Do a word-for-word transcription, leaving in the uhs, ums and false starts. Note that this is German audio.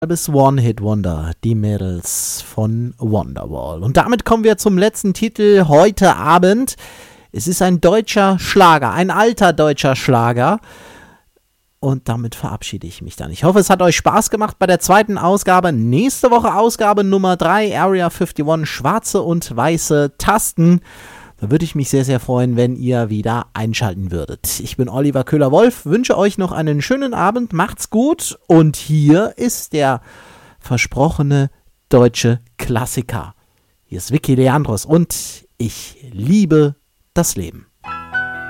Bis One-Hit-Wonder, die Mädels von Wonderwall. Und damit kommen wir zum letzten Titel heute Abend. Es ist ein deutscher Schlager, ein alter deutscher Schlager. Und damit verabschiede ich mich dann. Ich hoffe, es hat euch Spaß gemacht bei der zweiten Ausgabe. Nächste Woche Ausgabe Nummer drei, Area einundfünfzig, schwarze und weiße Tasten. Da würde ich mich sehr, sehr freuen, wenn ihr wieder einschalten würdet. Ich bin Oliver Köhler-Wolf, wünsche euch noch einen schönen Abend, macht's gut. Und hier ist der versprochene deutsche Klassiker. Hier ist Vicky Leandros und ich liebe das Leben.